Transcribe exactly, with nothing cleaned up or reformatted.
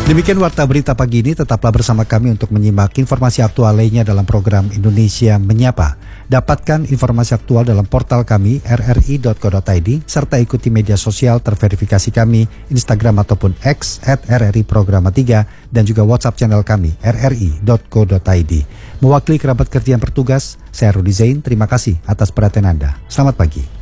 Demikian Warta Berita Pagi ini, tetaplah bersama kami untuk menyimak informasi aktual lainnya dalam program Indonesia Menyapa. Dapatkan informasi aktual dalam portal kami r r i dot co dot i d serta ikuti media sosial terverifikasi kami, Instagram ataupun X at r r i programa tiga dan juga WhatsApp channel kami r r i dot co dot i d. Mewakili kerabat kerja yang bertugas, saya Rudi Zain, terima kasih atas perhatian Anda. Selamat pagi.